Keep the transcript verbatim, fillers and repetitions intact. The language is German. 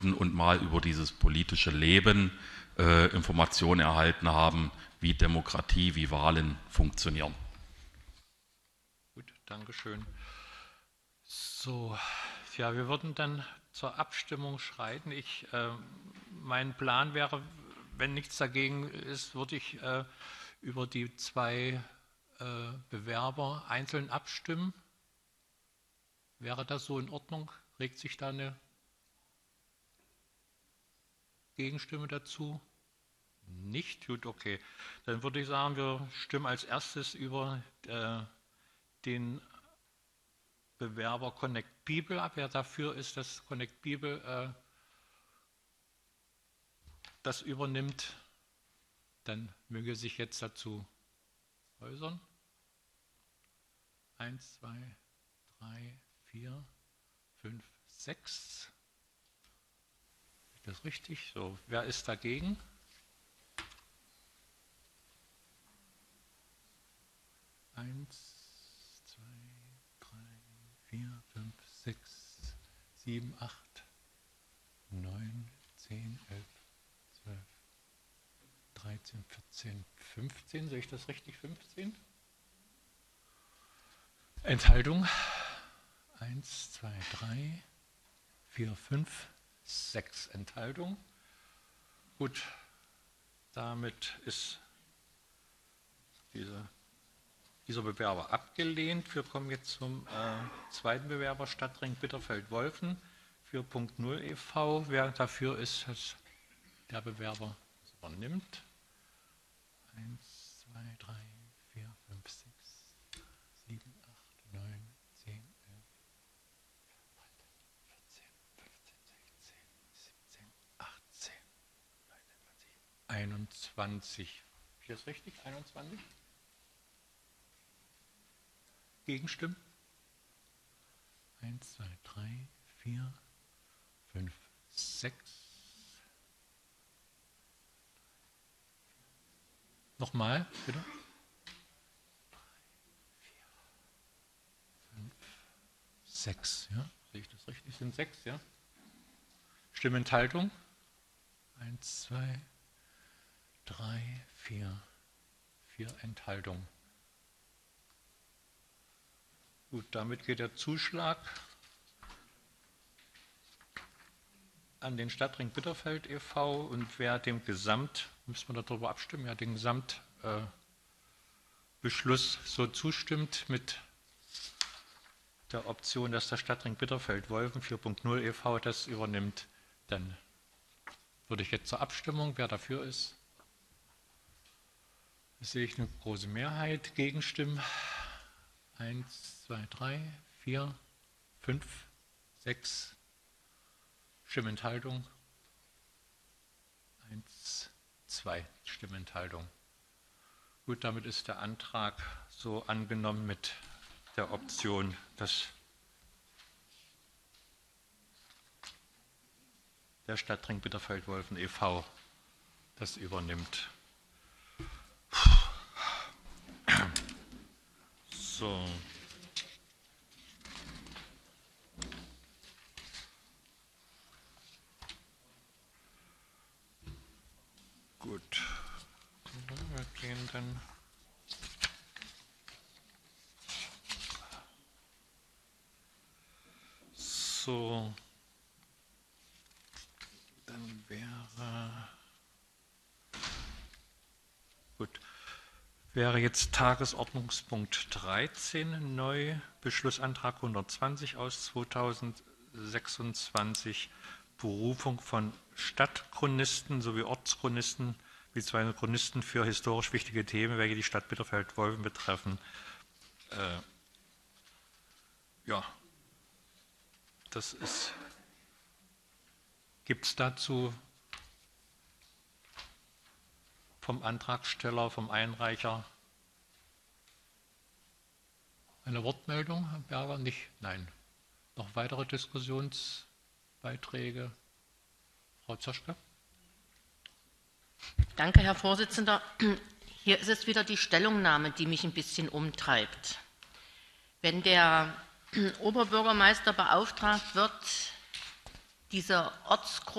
und mal über dieses politische Leben äh, Informationen erhalten haben, wie Demokratie, wie Wahlen funktionieren. Gut, Dankeschön. So, ja, wir würden dann zur Abstimmung schreiten. Ich, äh, mein Plan wäre, wenn nichts dagegen ist, würde ich äh, über die zwei äh, Bewerber einzeln abstimmen. Wäre das so in Ordnung? Regt sich da eine Gegenstimme dazu? Nicht? Gut, okay. Dann würde ich sagen, wir stimmen als erstes über äh, den Bewerber Connect People ab. Wer dafür ist, dass Connect People äh, das übernimmt, dann möge sich jetzt dazu äußern. Eins, zwei, drei, vier, fünf, sechs. Ist das richtig? So, wer ist dagegen? Eins, zwei, drei, vier, fünf, sechs, sieben, acht, neun, zehn, elf, zwölf, dreizehn, vierzehn, fünfzehn. Sehe ich das richtig? fünfzehn? Enthaltung. eins, zwei, drei, vier, fünf, sechs Enthaltung. Gut, damit ist diese, dieser Bewerber abgelehnt. Wir kommen jetzt zum äh, zweiten Bewerber, Stadtring Bitterfeld-Wolfen für Punkt null e V. Wer dafür ist, dass der Bewerber das übernimmt. eins, zwei, drei, vier, fünf, sechs, sieben, acht, neun, zehn, elf, vierzehn, fünfzehn, sechzehn, siebzehn, achtzehn, neunzehn, einundzwanzig. Ist das richtig? einundzwanzig? Gegenstimmen? eins, zwei, drei, vier, fünf, sechs. Nochmal, bitte. drei, vier, fünf, sechs. Ja? Sehe ich das richtig? Sind sechs, ja? Stimmenthaltung? eins, zwei, drei, vier. vier Enthaltungen. Gut, damit geht der Zuschlag an den Stadtring Bitterfeld e V und wer dem Gesamt, müssen wir darüber abstimmen, wer dem Gesamtbeschluss äh, so zustimmt mit der Option, dass der Stadtring Bitterfeld-Wolfen vier Punkt null e V das übernimmt, dann würde ich jetzt zur Abstimmung, wer dafür ist. Da sehe ich eine große Mehrheit. Gegenstimmen. eins, zwei, drei, vier, fünf, sechs. Stimmenthaltung. eins, zwei Stimmenthaltung. Gut, damit ist der Antrag so angenommen mit der Option, dass der Stadtring Bitterfeld-Wolfen e V das übernimmt. So. Gut. Wir gehen dann so. Dann wäre gut. Wäre jetzt Tagesordnungspunkt dreizehn neu, Beschlussantrag hundertzwanzig aus zweitausendsechsundzwanzig, Berufung von Stadtchronisten sowie Ortschronisten, beziehungsweise Chronisten für historisch wichtige Themen, welche die Stadt Bitterfeld-Wolfen betreffen. Äh, ja, das ist. Gibt es dazu vom Antragsteller, vom Einreicher eine Wortmeldung, Herr Berger? Nicht? Nein. Noch weitere Diskussionsbeiträge? Frau Zoschke? Danke, Herr Vorsitzender. Hier ist es wieder die Stellungnahme, die mich ein bisschen umtreibt. Wenn der Oberbürgermeister beauftragt wird, diese Ortsgruppe